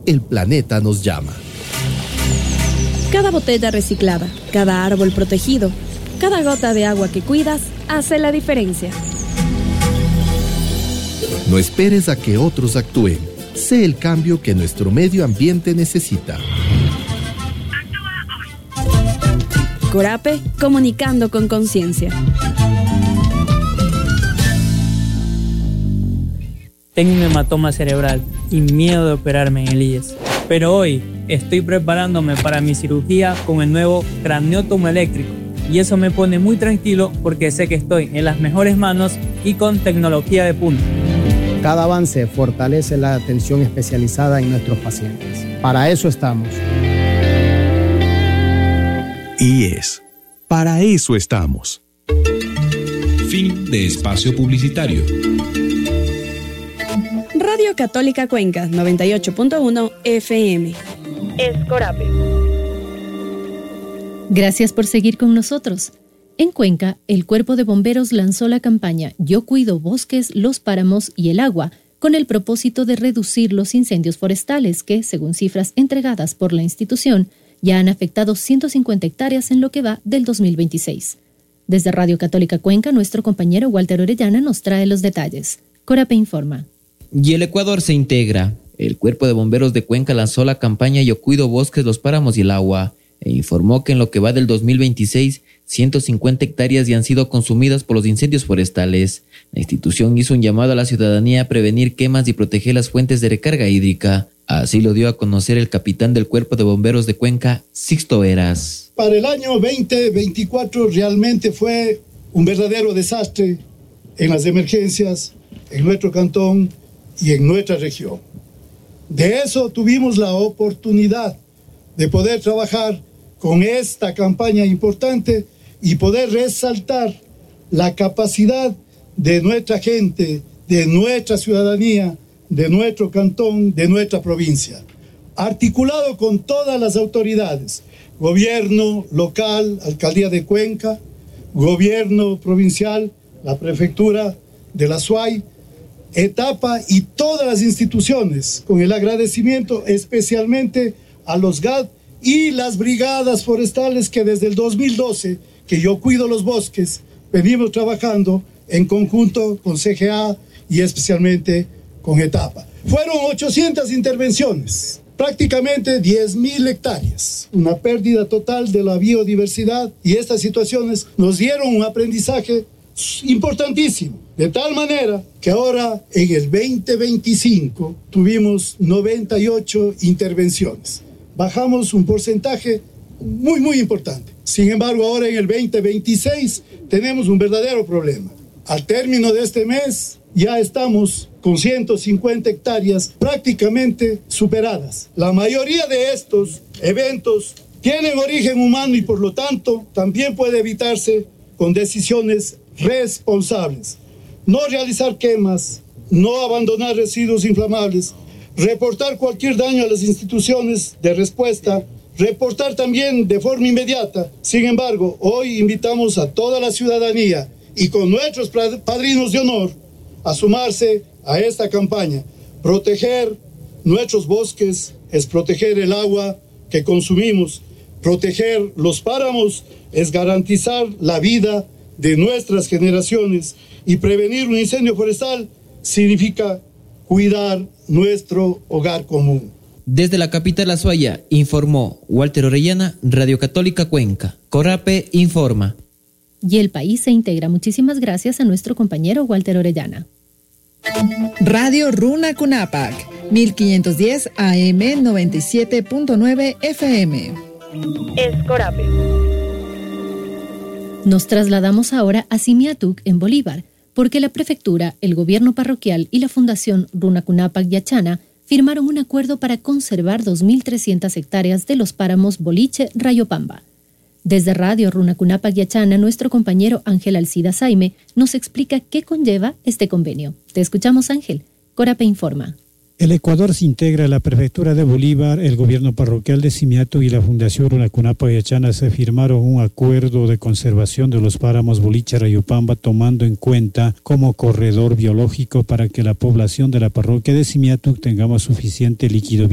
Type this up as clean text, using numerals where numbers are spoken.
el planeta nos llama. Cada botella reciclada, cada árbol protegido, cada gota de agua que cuidas hace la diferencia. No esperes a que otros actúen. Sé el cambio que nuestro medio ambiente necesita. Corape, comunicando con conciencia. Tengo un hematoma cerebral y miedo de operarme en el IES. Pero hoy estoy preparándome para mi cirugía con el nuevo craneótomo eléctrico. Y eso me pone muy tranquilo porque sé que estoy en las mejores manos y con tecnología de punta. Cada avance fortalece la atención especializada en nuestros pacientes. Para eso estamos. IES. Para eso estamos. Fin de espacio publicitario. Radio Católica Cuenca, 98.1 FM. Es Corape. Gracias por seguir con nosotros. En Cuenca, el Cuerpo de Bomberos lanzó la campaña Yo cuido bosques, los páramos y el agua, con el propósito de reducir los incendios forestales que, según cifras entregadas por la institución, ya han afectado 150 hectáreas en lo que va del 2026. Desde Radio Católica Cuenca, nuestro compañero Walter Orellana nos trae los detalles. Corape informa. Y el Ecuador se integra. El Cuerpo de Bomberos de Cuenca lanzó la campaña Yo cuido bosques, los páramos y el agua, e informó que en lo que va del 2026, 150 hectáreas ya han sido consumidas por los incendios forestales. La institución hizo un llamado a la ciudadanía a prevenir quemas y proteger las fuentes de recarga hídrica. Así lo dio a conocer el capitán del Cuerpo de Bomberos de Cuenca, Sixto Veras. Para el año 2024 realmente fue un verdadero desastre en las emergencias, en nuestro cantón y en nuestra región. De eso tuvimos la oportunidad de poder trabajar con esta campaña importante y poder resaltar la capacidad de nuestra gente, de nuestra ciudadanía, de nuestro cantón, de nuestra provincia, articulado con todas las autoridades, gobierno local, alcaldía de Cuenca, gobierno provincial, la prefectura de la SUAY, etapa y todas las instituciones, con el agradecimiento especialmente a los GAD y las brigadas forestales que desde el 2012, que yo cuido los bosques, venimos trabajando en conjunto con CGA y especialmente con etapa. Fueron 800 intervenciones, prácticamente 10.000 hectáreas, una pérdida total de la biodiversidad, y estas situaciones nos dieron un aprendizaje importantísimo, de tal manera que ahora en el 2025 tuvimos 98 intervenciones. Bajamos un porcentaje muy importante. Sin embargo, ahora en el 2026 tenemos un verdadero problema. Al término de este mes ya estamos con 150 hectáreas prácticamente superadas. La mayoría de estos eventos tienen origen humano y por lo tanto también puede evitarse con decisiones responsables. No realizar quemas, no abandonar residuos inflamables, reportar cualquier daño a las instituciones de respuesta, reportar también de forma inmediata. Sin embargo, hoy invitamos a toda la ciudadanía y con nuestros padrinos de honor a sumarse a esta campaña. Proteger nuestros bosques es proteger el agua que consumimos. Proteger los páramos es garantizar la vida de nuestras generaciones, y prevenir un incendio forestal significa cuidar nuestro hogar común. Desde la capital Azuaya, informó Walter Orellana, Radio Católica Cuenca. Corape informa. Y el país se integra. Muchísimas gracias a nuestro compañero Walter Orellana. Radio Runa Cunapac, 1510 AM 97.9 FM. Es Corape. Nos trasladamos ahora a Simiatuk, en Bolívar, porque la prefectura, el gobierno parroquial y la Fundación Runa Cunapac Yachana firmaron un acuerdo para conservar 2.300 hectáreas de los páramos Boliche, Rayopamba. Desde Radio Runa Cunapac Yachana, nuestro compañero Ángel Alcida Saime nos explica qué conlleva este convenio. Te escuchamos, Ángel. Corape informa. El Ecuador se integra a la prefectura de Bolívar, el gobierno parroquial de Simiatuk y la Fundación Runa Cunapac Yachana se firmaron un acuerdo de conservación de los páramos Boliche, Rayopamba, tomando en cuenta como corredor biológico para que la población de la parroquia de Simiatuk tengamos suficiente líquido